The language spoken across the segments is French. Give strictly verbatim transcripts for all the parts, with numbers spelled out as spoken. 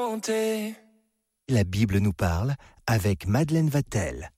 La Bible nous parle avec Madeleine Vatel.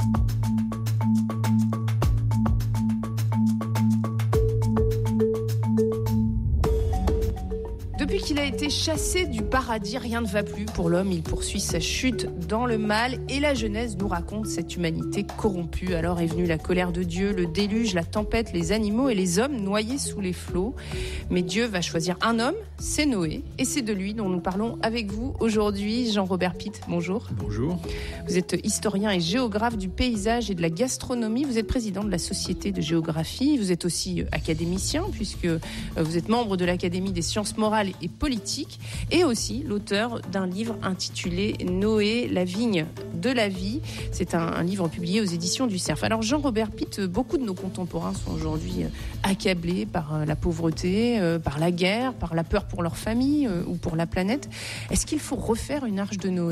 Depuis qu'il a été chassé du paradis, rien ne va plus pour l'homme. Il poursuit sa chute dans le mal et la Genèse nous raconte cette humanité corrompue. Alors est venue la colère de Dieu, le déluge, la tempête, les animaux et les hommes noyés sous les flots. Mais Dieu va choisir un homme, c'est Noé, et c'est de lui dont nous parlons avec vous aujourd'hui. Jean-Robert Pitt, bonjour. Bonjour. Vous êtes historien et géographe du paysage et de la gastronomie. Vous êtes président de la Société de géographie. Vous êtes aussi académicien puisque vous êtes membre de l'Académie des sciences morales et politique, et aussi l'auteur d'un livre intitulé Noé, la vigne de la vie. C'est un, un livre publié aux éditions du Cerf. Alors Jean-Robert Pitt, beaucoup de nos contemporains sont aujourd'hui accablés par la pauvreté, par la guerre, par la peur pour leur famille ou pour la planète. Est-ce qu'il faut refaire une arche de Noé ?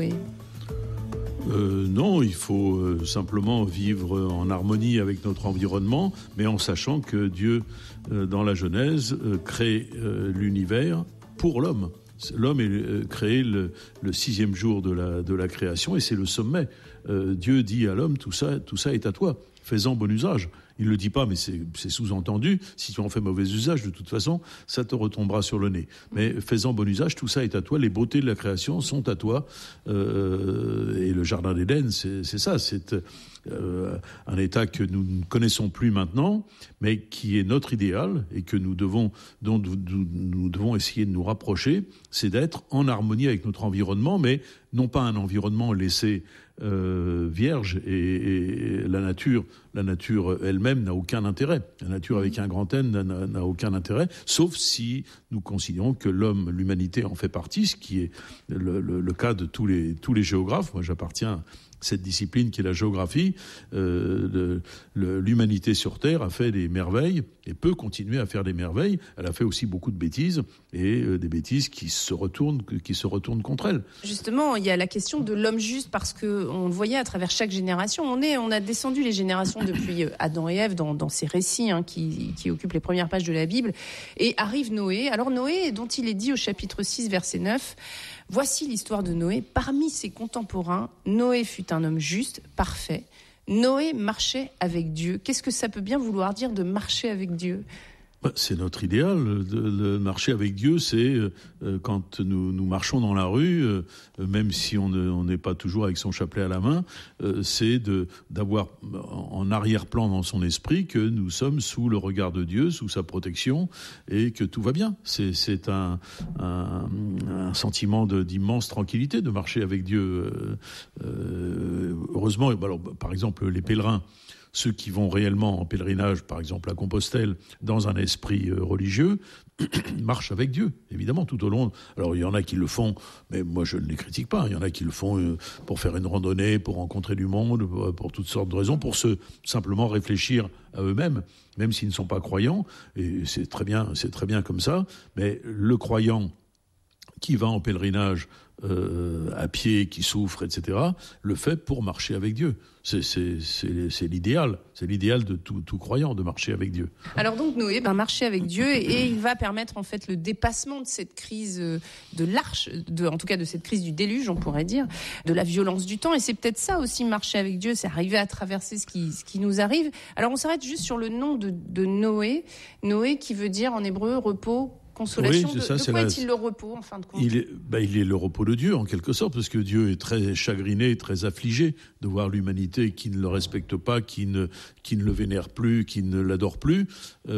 Euh, non, il faut euh, simplement vivre en harmonie avec notre environnement, mais en sachant que Dieu, euh, dans la Genèse, euh, crée euh, l'univers pour l'homme. L'homme est euh, créé le, le sixième jour de la, de la création et c'est le sommet. Euh, Dieu dit à l'homme, tout ça, tout ça est à toi, fais-en bon usage. Il ne le dit pas, mais c'est, c'est sous-entendu. Si tu en fais mauvais usage, de toute façon, ça te retombera sur le nez. Mais fais-en bon usage, tout ça est à toi. Les beautés de la création sont à toi. Euh, et le jardin d'Éden, c'est, c'est ça. C'est euh, un état que nous ne connaissons plus maintenant, mais qui est notre idéal et que nous devons, dont nous, nous devons essayer de nous rapprocher. C'est d'être en harmonie avec notre environnement, mais non pas un environnement laissé euh, vierge et, et la nature, la nature elle-même n'a aucun intérêt. La nature avec un grand N n'a, n'a aucun intérêt, sauf si nous considérons que l'homme, l'humanité en fait partie, ce qui est le, le, le cas de tous les, tous les géographes. Moi, j'appartiens cette discipline qui est la géographie. Euh, de, le, l'humanité sur Terre a fait des merveilles et peut continuer à faire des merveilles. Elle a fait aussi beaucoup de bêtises et euh, des bêtises qui se retournent, qui se retournent contre elle. Justement, il y a la question de l'homme juste parce que on le voyait à travers chaque génération. On est, on a descendu les générations depuis Adam et Ève dans, dans ces récits hein, qui, qui occupent les premières pages de la Bible. Et arrive Noé. Alors Noé, dont il est dit au chapitre six, verset neuf, « Voici l'histoire de Noé. Parmi ses contemporains, Noé fut un homme juste, parfait. Noé marchait avec Dieu. » Qu'est-ce que ça peut bien vouloir dire de marcher avec Dieu ? C'est notre idéal. De marcher avec Dieu, c'est euh, quand nous, nous marchons dans la rue, euh, même si on ne, on n'est pas toujours avec son chapelet à la main, euh, c'est de, d'avoir en arrière-plan dans son esprit que nous sommes sous le regard de Dieu, sous sa protection, et que tout va bien. C'est, c'est un, un, un sentiment de, d'immense tranquillité de marcher avec Dieu. Euh, heureusement, alors, par exemple, les pèlerins, ceux qui vont réellement en pèlerinage, par exemple à Compostelle, dans un esprit euh, religieux, marchent avec Dieu, évidemment, tout au long. Alors, il y en a qui le font, mais moi, je ne les critique pas. Il y en a qui le font euh, pour faire une randonnée, pour rencontrer du monde, pour, pour toutes sortes de raisons, pour se simplement réfléchir à eux-mêmes, même s'ils ne sont pas croyants. Et c'est très bien, c'est très bien comme ça. Mais le croyant qui va en pèlerinage euh, à pied, qui souffre, et cetera, le fait pour marcher avec Dieu. C'est, c'est, c'est, c'est l'idéal. C'est l'idéal de tout, tout croyant, de marcher avec Dieu. Alors donc Noé, ben, marcher avec Dieu, et, et il va permettre en fait le dépassement de cette crise de l'arche, de, en tout cas de cette crise du déluge, on pourrait dire, de la violence du temps. Et c'est peut-être ça aussi, marcher avec Dieu, c'est arriver à traverser ce qui, ce qui nous arrive. Alors on s'arrête juste sur le nom de, de Noé. Noé qui veut dire en hébreu repos, consolation. Oui, c'est ça, de, de c'est quoi la... est-il le repos, en fin de compte ? il est, ben, il est le repos de Dieu, en quelque sorte, parce que Dieu est très chagriné, très affligé de voir l'humanité qui ne le respecte pas, qui ne, qui ne le vénère plus, qui ne l'adore plus,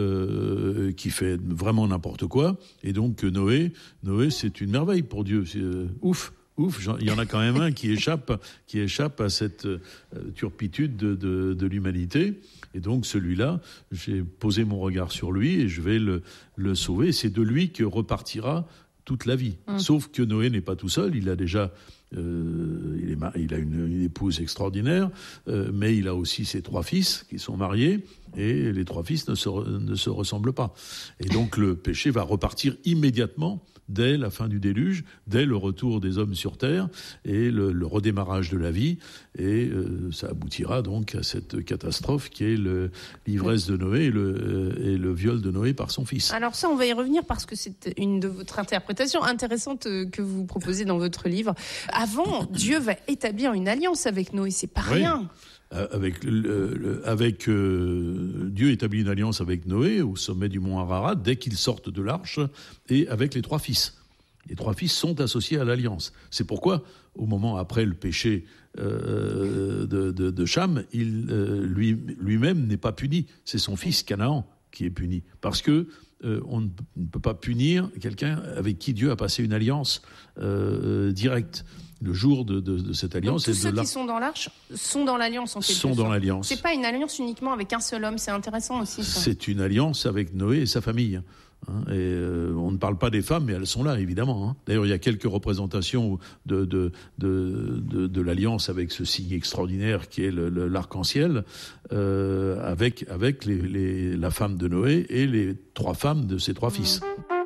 euh, qui fait vraiment n'importe quoi. Et donc, Noé, Noé, c'est une merveille pour Dieu. C'est, euh, ouf! Ouf, il y en a quand même un qui échappe, qui échappe à cette euh, turpitude de, de, de l'humanité. Et donc celui-là, j'ai posé mon regard sur lui et je vais le, le sauver. C'est de lui que repartira toute la vie. Mmh. Sauf que Noé n'est pas tout seul. Il a déjà, euh, il, est, il a une, une épouse extraordinaire, euh, mais il a aussi ses trois fils qui sont mariés et les trois fils ne se, ne se ressemblent pas. Et donc le péché va repartir immédiatement dès la fin du déluge, dès le retour des hommes sur terre et le, le redémarrage de la vie. Et euh, ça aboutira donc à cette catastrophe qui est le, l'ivresse de Noé et le, euh, et le viol de Noé par son fils. Alors ça, on va y revenir parce que c'est une de votre interprétation intéressante que vous proposez dans votre livre. Avant, Dieu va établir une alliance avec Noé, c'est pas Oui. rien. Avec, le, le, avec euh, Dieu établit une alliance avec Noé au sommet du mont Ararat dès qu'ils sortent de l'arche et avec les trois fils. Les trois fils sont associés à l'alliance. C'est pourquoi, au moment après le péché euh, de, de, de Cham, il, euh, lui, lui-même n'est pas puni. C'est son fils Canaan qui est puni. Parce que euh, on ne peut pas punir quelqu'un avec qui Dieu a passé une alliance euh, directe. Le jour de, de, de cette alliance. Donc, tous ceux de la... qui sont dans l'arche sont dans l'alliance en quelque sont sorte. dans l'alliance. C'est pas une alliance uniquement avec un seul homme, c'est intéressant aussi. Ça. C'est une alliance avec Noé et sa famille. Hein, et euh, on ne parle pas des femmes, mais elles sont là évidemment. Hein. D'ailleurs, il y a quelques représentations de de de de, de l'alliance avec ce signe extraordinaire qui est le, le, l'arc-en-ciel, euh, avec avec les, les, la femme de Noé et les trois femmes de ses trois fils. Mmh.